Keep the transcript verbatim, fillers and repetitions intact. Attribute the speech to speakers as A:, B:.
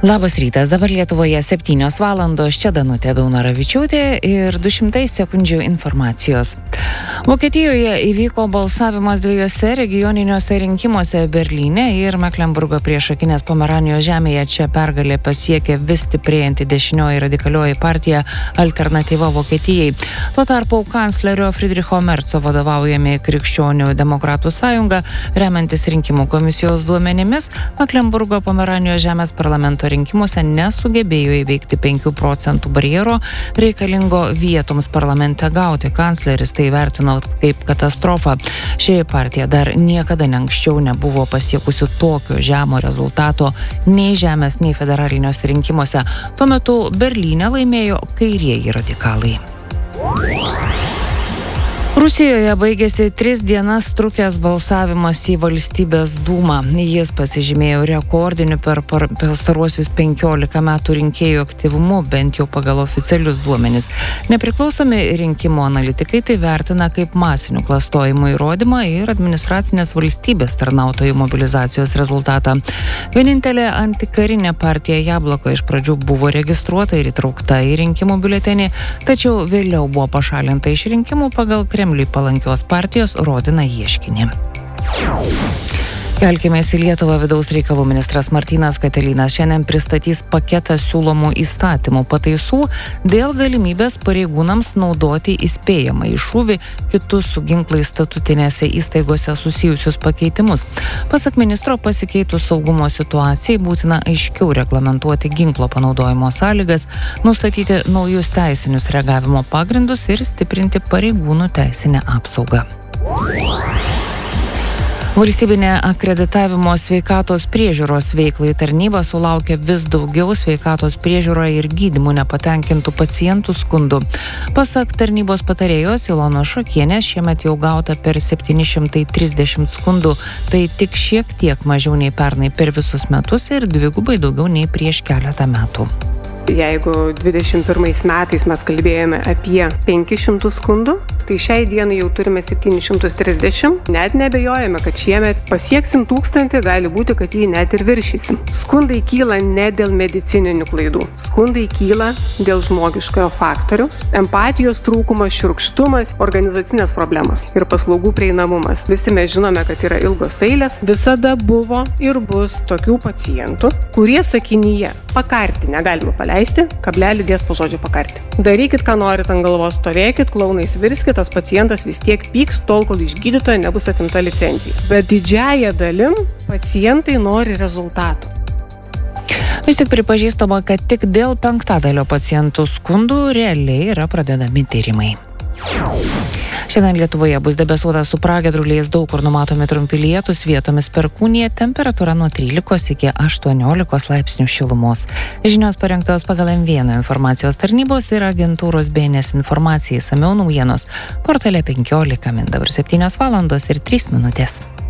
A: Labas rytas, dabar Lietuvoje septynios valandos, čia Danutė Daunoravičiūtė ir du šimtai sekundžių informacijos. Vokietijoje įvyko balsavimas dviejose regioniniuose rinkimuose Berlyne ir Meklenburgo priešakinės Pomeranijos žemėje. Čia pergalė pasiekė vis stiprėjanti dešinioji radikalioji partija Alternatyva Vokietijai. Tuo tarpu kanclerio Friedricho Merco vadovaujami Krikščionių demokratų sąjunga, remiantis rinkimų komisijos duomenimis, Meklenburgo Pomeranijos žemės parlamento rinkimuose nesugebėjo įveikti penkių procentų barjero reikalingo vietoms parlamente gauti. Kancleris tai vertino kaip katastrofą. Ši partija dar niekada anksčiau nebuvo pasiekusi tokio žemo rezultato nei žemės, nei federaliniuose rinkimuose. Tuo metu Berlyne laimėjo kairieji radikalai. Rusijoje baigėsi tris dienas trukęs balsavimas į valstybės dūmą. Jis pasižymėjo rekordiniu per pastaruosius penkiolika metų rinkėjų aktyvumu, bent jau pagal oficialius duomenis. Nepriklausomi rinkimų analitikai tai vertina kaip masinių klastojimų įrodymą ir administracinės valstybės tarnautojų mobilizacijos rezultatą. Vienintelė antikarinė partija Jabloko iš pradžių buvo registruota ir įtraukta į rinkimų biuletenį, tačiau vėliau buvo pašalinta iš rinkimų pagal Kremliui palankios partijos Rodina ieškinį. Kelkimės į Lietuvą. Vidaus reikalų ministras Martynas Katilinas šiandien pristatys paketą siūlomų įstatymų pataisų dėl galimybės pareigūnams naudoti įspėjamąjį šūvį, kitus su ginklais statutinėse įstaigose susijusius pakeitimus. Pasak ministro, pasikeitus saugumo situacijai būtina aiškiau reglamentuoti ginklo panaudojimo sąlygas, nustatyti naujus teisinius reagavimo pagrindus ir stiprinti pareigūnų teisinę apsaugą. Valstybinė akreditavimo sveikatos priežiūros veiklai tarnyba sulaukia vis daugiau sveikatos priežiūroje ir gydymu nepatenkintų pacientų skundų. Pasak tarnybos patarėjos Ilonos Šakienės, šiemet jau gauta per septyni šimtai trisdešimt skundų, tai tik šiek tiek mažiau nei pernai per visus metus ir dvigubai daugiau nei prieš keletą metų.
B: Jeigu dvidešimt pirmais metais mes kalbėjome apie penkis šimtus skundų, tai šiai dienai jau turime septyni šimtus trisdešimt. Net nebejojame, kad šiemet pasieksim tūkstantį, gali būti, kad jį net ir viršysim. Skundai kyla ne dėl medicininių klaidų. Skundai kyla dėl žmogiškojo faktoriaus, empatijos trūkumas, šiurkštumas, organizacinės problemos ir paslaugų prieinamumas. Visi mes žinome, kad yra ilgos eilės. Visada buvo ir bus tokių pacientų, kurie sakinyje pakarti negalima paleisti, kablelį dės po žodžio pakarti. Darykit, ką norit ant galvos, stovėkit, klounais virskit, tas pacientas vis tiek pyks tol, kol iš gydytojo nebus atimta licencija. Bet didžiąja dalim pacientai nori rezultatų.
A: Vis tik pripažįstama, kad tik dėl penktadalio pacientų skundų realiai yra pradedami tyrimai. Šiandien Lietuvoje bus debesuota su pragiedruliais, daug kur numatomi trumpi lietūs, vietomis perkūnija, temperatūra nuo trylikos iki aštuoniolikos laipsnių šilumos. Žinios parengtos pagal M vienas informacijos tarnybos ir agentūros B N S informacijai. Išsamiau naujienos portale penkiolika min. Dabar septynios valandos ir trys minutės.